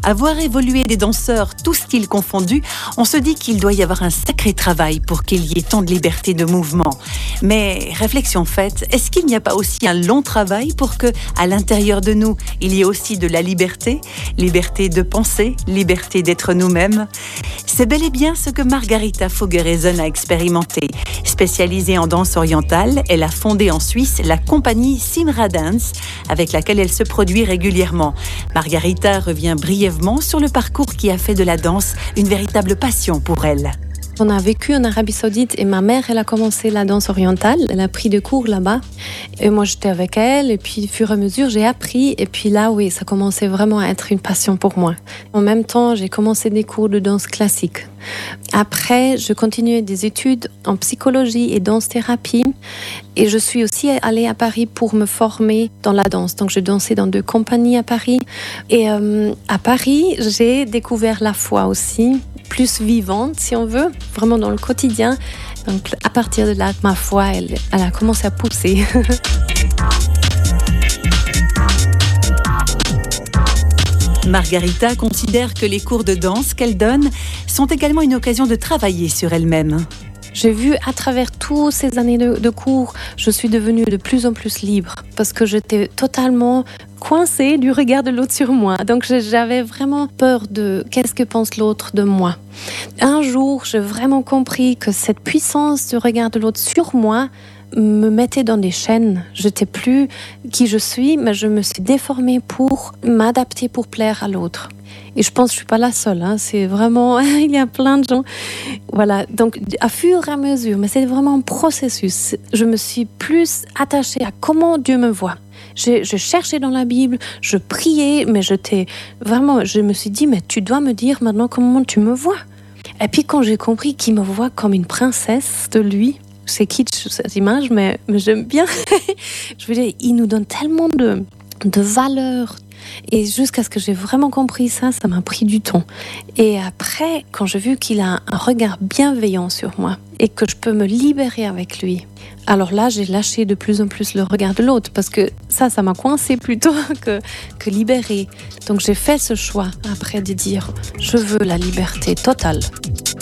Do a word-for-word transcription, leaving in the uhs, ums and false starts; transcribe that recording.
À voir évoluer des danseurs, tous styles confondus, on se dit qu'il doit y avoir un sacré travail pour qu'il y ait tant de liberté de mouvement. Mais réflexion faite, est-ce qu'il n'y a pas aussi un long travail pour que, à l'intérieur de nous, il y ait aussi de la liberté, liberté de penser, liberté d'être nous-mêmes? C'est bel et bien ce que Margarita Foguerezon a expérimenté. Spécialisée en danse orientale, elle a fondé en Suisse la compagnie Simra Dance, avec laquelle elle se produit régulièrement. Margarita revient brièvement sur le parcours qui a fait de la danse une véritable passion pour elle. On a vécu en Arabie Saoudite et ma mère, elle a commencé la danse orientale. Elle a pris des cours là-bas. Et moi, j'étais avec elle. Et puis, au fur et à mesure, j'ai appris. Et puis là, oui, ça commençait vraiment à être une passion pour moi. En même temps, j'ai commencé des cours de danse classique. Après, je continuais des études en psychologie et danse-thérapie. Et je suis aussi allée à Paris pour me former dans la danse. Donc, je dansais dans deux compagnies à Paris. Et euh, à Paris, j'ai découvert la foi aussi, plus vivante, si on veut, vraiment dans le quotidien. Donc, à partir de là, ma foi, elle, elle a commencé à pousser. Margarita considère que les cours de danse qu'elle donne sont également une occasion de travailler sur elle-même. J'ai vu à travers toutes ces années de, de cours, je suis devenue de plus en plus libre parce que j'étais totalement coincée du regard de l'autre sur moi. Donc j'avais vraiment peur de qu'est-ce que pense l'autre de moi. Un jour, j'ai vraiment compris que cette puissance du regard de l'autre sur moi me mettait dans des chaînes. Je n'étais plus qui je suis, mais je me suis déformée pour m'adapter pour plaire à l'autre. Et je pense que je ne suis pas la seule, hein. C'est vraiment, il y a plein de gens. Voilà, donc à fur et à mesure, mais c'est vraiment un processus. Je me suis plus attachée à comment Dieu me voit. Je, je cherchais dans la Bible, je priais, mais j'étais vraiment, je me suis dit, mais tu dois me dire maintenant comment tu me vois. Et puis quand j'ai compris qu'il me voit comme une princesse de lui, c'est kitsch cette image, mais, mais j'aime bien. Je veux dire, il nous donne tellement de, de valeur. Et jusqu'à ce que j'ai vraiment compris ça, ça m'a pris du temps. Et après, quand j'ai vu qu'il a un regard bienveillant sur moi et que je peux me libérer avec lui, alors là, j'ai lâché de plus en plus le regard de l'autre parce que ça, ça m'a coincé plutôt que, que libéré. Donc j'ai fait ce choix après de dire, je veux la liberté totale.